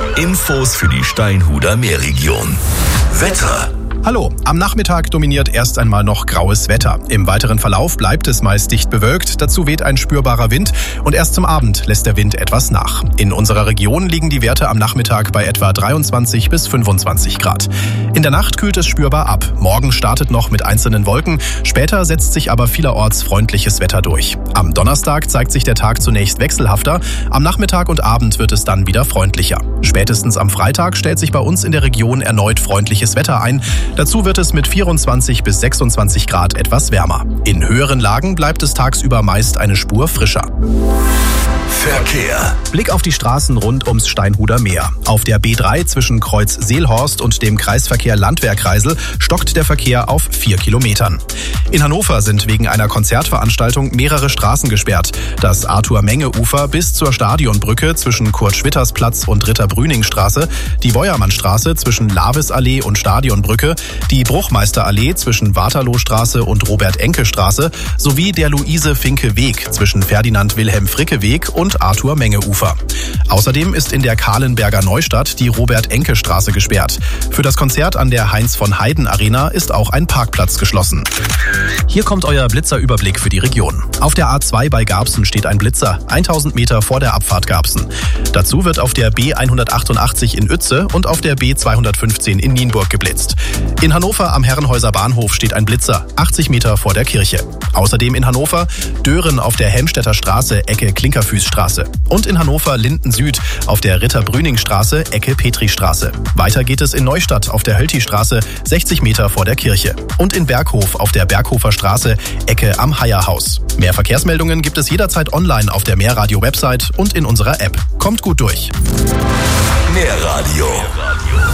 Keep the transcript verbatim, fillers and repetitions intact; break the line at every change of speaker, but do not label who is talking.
Infos für die Steinhuder Meerregion. Wetter.
Hallo, am Nachmittag dominiert erst einmal noch graues Wetter. Im weiteren Verlauf bleibt es meist dicht bewölkt, dazu weht ein spürbarer Wind und erst zum Abend lässt der Wind etwas nach. In unserer Region liegen die Werte am Nachmittag bei etwa dreiundzwanzig bis fünfundzwanzig Grad. In der Nacht kühlt es spürbar ab. Morgen startet noch mit einzelnen Wolken, später setzt sich aber vielerorts freundliches Wetter durch. Am Donnerstag zeigt sich der Tag zunächst wechselhafter, am Nachmittag und Abend wird es dann wieder freundlicher. Spätestens am Freitag stellt sich bei uns in der Region erneut freundliches Wetter ein. Dazu wird es mit vierundzwanzig bis sechsundzwanzig Grad etwas wärmer. In höheren Lagen bleibt es tagsüber meist eine Spur frischer.
Verkehr.
Blick auf die Straßen rund ums Steinhuder Meer. Auf der B drei zwischen Kreuz Seelhorst und dem Kreisverkehr Landwehr-Kreisel stockt der Verkehr auf vier Kilometern. In Hannover sind wegen einer Konzertveranstaltung mehrere Straßen gesperrt. Das Arthur-Menge-Ufer bis zur Stadionbrücke zwischen Kurt-Schwitters-Platz und Ritter-Brüning-Straße, die Beuermannstraße zwischen Lavis-Allee und Stadionbrücke, die Bruchmeister-Allee zwischen Waterloo-Straße und Robert-Enke-Straße sowie der Luise-Finke-Weg zwischen Ferdinand-Wilhelm-Fricke-Weg und Arthur-Menge-Ufer. Außerdem ist in der Kahlenberger Neustadt die Robert-Enke-Straße gesperrt. Für das Konzert an der Heinz-von-Heiden-Arena ist auch ein Parkplatz geschlossen. Hier kommt euer Blitzerüberblick für die Region. Auf der A zwei bei Garbsen steht ein Blitzer, tausend Meter vor der Abfahrt Garbsen. Dazu wird auf der B hundertachtundachtzig in Uetze und auf der B zweihundertfünfzehn in Nienburg geblitzt. In Hannover am Herrenhäuser Bahnhof steht ein Blitzer, achtzig Meter vor der Kirche. Außerdem in Hannover Dören auf der Helmstedter Straße, Ecke Klinkerfüßstraße. Und in Hannover Linden Süd auf der Ritter-Brüning-Straße, Ecke Petristraße. Weiter geht es in Neustadt auf der Hölti-Straße, sechzig Meter vor der Kirche. Und in Berghof auf der Berghofer Straße, Ecke am Heierhaus. Mehr Verkehrsmeldungen gibt es jederzeit online auf der Meerradio-Website und in unserer App. Kommt gut durch.
Meerradio.